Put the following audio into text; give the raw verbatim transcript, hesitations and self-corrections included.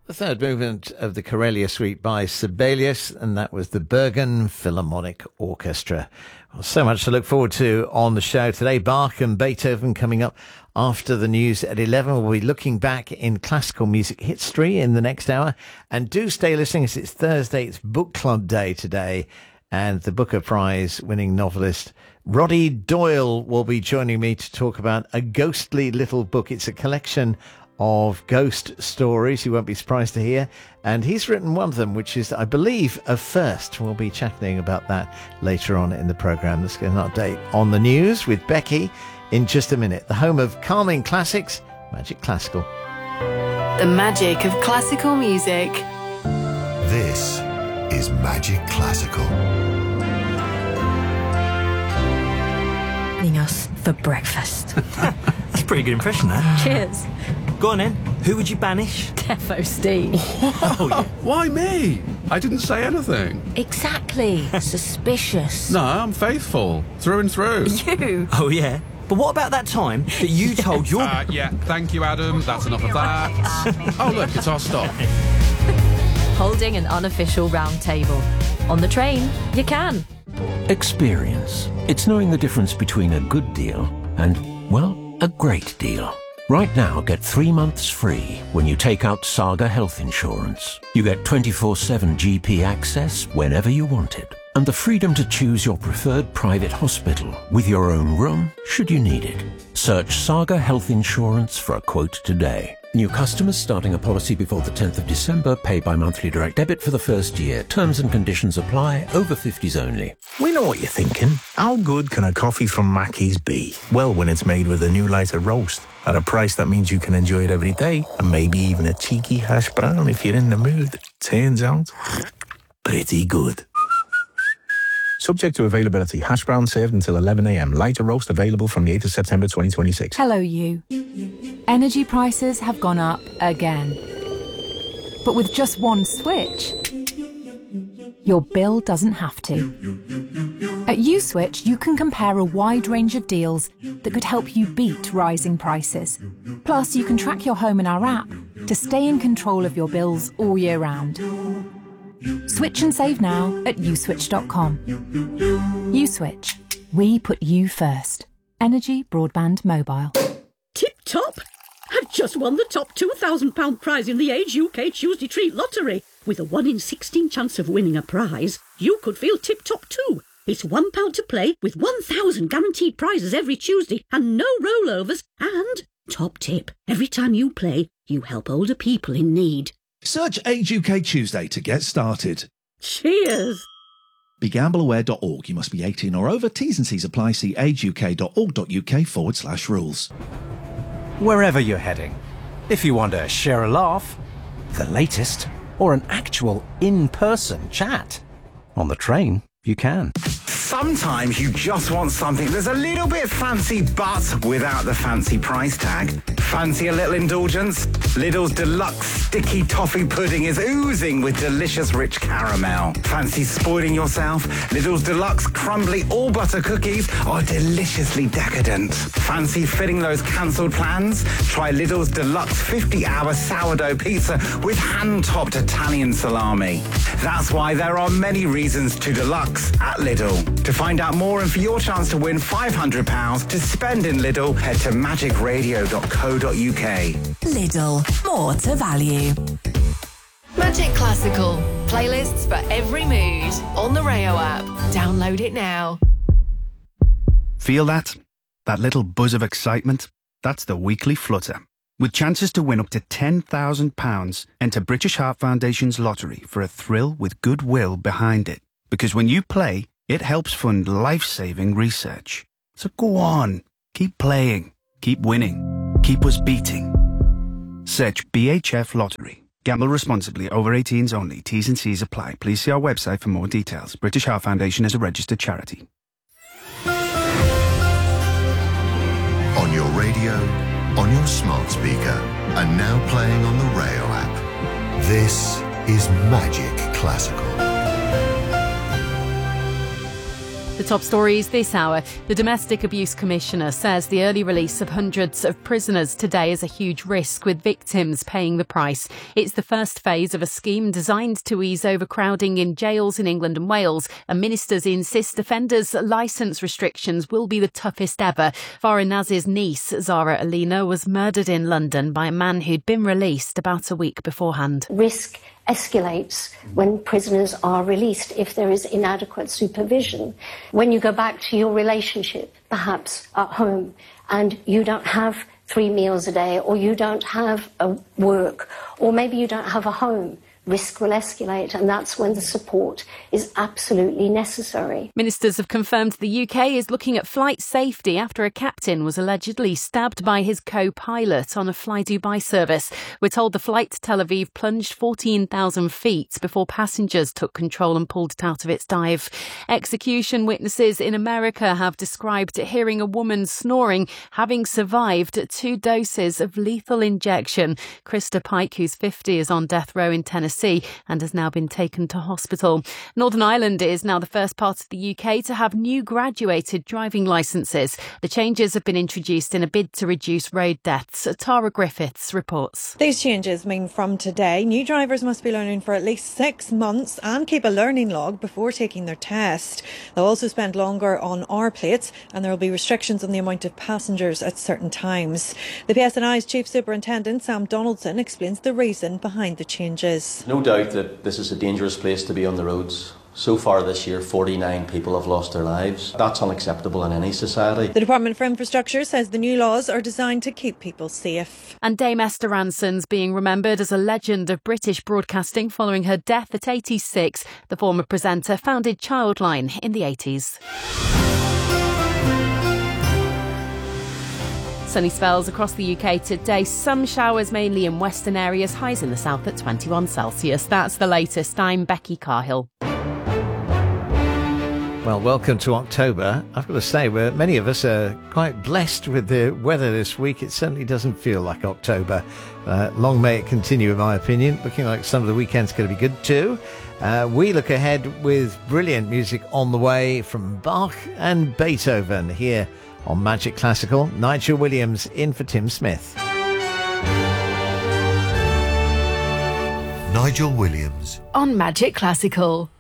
The third movement of the Karelia Suite by Sibelius, and that was the Bergen Philharmonic Orchestra. Well, so much to look forward to on the show today. Bach and Beethoven coming up after the news at eleven. We'll be looking back in classical music history in the next hour. And do stay listening, as it's Thursday, it's Book Club Day today. And the Booker Prize winning novelist Roddy Doyle will be joining me to talk about A Ghostly Little Book. It's a collection of ghost stories you won't be surprised to hear, and he's written one of them, which is, I believe, a first. We'll be chatting about that later on in the programme. Let's get an update on the news with Becky in just a minute. The home of calming classics, Magic Classical. The magic of classical music. This is Magic Classical. Us for breakfast. That's a pretty good impression, that. Cheers. Go on then. Who would you banish? Defo Steve. Oh, yeah. Why me? I didn't say anything. Exactly. Suspicious. No, I'm faithful. Through and through. You? Oh, yeah. But what about that time that you told your... Uh, yeah, thank you, Adam. That's enough of that. Oh, look, it's our stop. Holding an unofficial round table. On the train, you can. Experience. It's knowing the difference between a good deal and, well, a great deal. Right now, get three months free when you take out Saga Health Insurance. You get twenty-four seven G P access whenever you want it, and the freedom to choose your preferred private hospital with your own room should you need it. Search Saga Health Insurance for a quote today. New customers starting a policy before the tenth of December pay by monthly direct debit for the first year. Terms and conditions apply. Over fifties only. We know what you're thinking. How good can a coffee from Mackey's be? Well, when it's made with a new lighter roast at a price that means you can enjoy it every day, and maybe even a cheeky hash brown if you're in the mood. Turns out, pretty good. Subject to availability. Hash brown served until eleven a.m. Lighter roast available from the eighth of September twenty twenty-six. Hello, you. Energy prices have gone up again. But with just one switch, your bill doesn't have to. At USwitch, you can compare a wide range of deals that could help you beat rising prices. Plus, you can track your home in our app to stay in control of your bills all year round. Switch and save now at uswitch dot com. USwitch. We put you first. Energy Broadband Mobile. Tip top! I've just won the top two thousand pounds prize in the Age U K Tuesday Treat Lottery. With a one in sixteen chance of winning a prize, you could feel tip top too. It's one pound to play with one thousand guaranteed prizes every Tuesday and no rollovers. And, top tip, every time you play, you help older people in need. Search Age U K Tuesday to get started. Cheers! Be gamble aware dot org. You must be eighteen or over. T's and C's apply. See age u k dot org dot u k forward slash rules. Wherever you're heading, if you want to share a laugh, the latest, or an actual in-person chat, on the train, you can. Sometimes you just want something that's a little bit fancy, but without the fancy price tag. Fancy a little indulgence? Lidl's Deluxe Sticky Toffee Pudding is oozing with delicious rich caramel. Fancy spoiling yourself? Lidl's Deluxe Crumbly All Butter Cookies are deliciously decadent. Fancy fitting those cancelled plans? Try Lidl's Deluxe fifty hour sourdough pizza with hand-topped Italian salami. That's why there are many reasons to deluxe at Lidl. To find out more and for your chance to win five hundred pounds to spend in Lidl, head to magic radio dot co dot u k. Lidl, more to value. Magic Classical. Playlists for every mood. On the Rayo app. Download it now. Feel that? That little buzz of excitement? That's the weekly flutter. With chances to win up to ten thousand pounds, enter British Heart Foundation's lottery for a thrill with goodwill behind it. Because when you play, it helps fund life-saving research. So go on, keep playing, keep winning, keep us beating. Search B H F Lottery. Gamble responsibly. Over eighteens only. T's and C's apply. Please see our website for more details. British Heart Foundation is a registered charity. On your radio, on your smart speaker, and now playing on the Rayo app. This is Magic Classical. The top stories this hour. The Domestic Abuse Commissioner says the early release of hundreds of prisoners today is a huge risk, with victims paying the price. It's the first phase of a scheme designed to ease overcrowding in jails in England and Wales, and ministers insist offenders' licence restrictions will be the toughest ever. Farah Naz's niece, Zara Alina, was murdered in London by a man who'd been released about a week beforehand. Risk escalates when prisoners are released if there is inadequate supervision. When you go back to your relationship, perhaps at home, and you don't have three meals a day, or you don't have a work, or maybe you don't have a home, risk will escalate, and that's when the support is absolutely necessary. Ministers have confirmed the U K is looking at flight safety after a captain was allegedly stabbed by his co-pilot on a Fly Dubai service. We're told the flight to Tel Aviv plunged fourteen thousand feet before passengers took control and pulled it out of its dive. Execution witnesses in America have described hearing a woman snoring, having survived two doses of lethal injection. Krista Pike, who's fifty, is on death row in Tennessee and has now been taken to hospital. Northern Ireland is now the first part of the U K to have new graduated driving licences. The changes have been introduced in a bid to reduce road deaths. Tara Griffiths reports. These changes mean from today, new drivers must be learning for at least six months and keep a learning log before taking their test. They'll also spend longer on R plates, and there will be restrictions on the amount of passengers at certain times. The P S N I's Chief Superintendent Sam Donaldson explains the reason behind the changes. No doubt that this is a dangerous place to be on the roads. So far this year, forty-nine people have lost their lives. That's unacceptable in any society. The Department for Infrastructure says the new laws are designed to keep people safe. And Dame Esther Ranson's being remembered as a legend of British broadcasting following her death at eighty-six. The former presenter founded Childline in the eighties. Sunny spells across the U K today. Some showers mainly in western areas. Highs in the south at twenty-one Celsius. That's the latest. I'm Becky Carhill. Well, welcome to October. I've got to say, we're, many of us are quite blessed with the weather this week. It certainly doesn't feel like October. Uh, long may it continue, in my opinion. Looking like some of the weekend's going to be good too. Uh, we look ahead with brilliant music on the way from Bach and Beethoven here on Magic Classical. Nigel Williams in for Tim Smith. Nigel Williams on Magic Classical.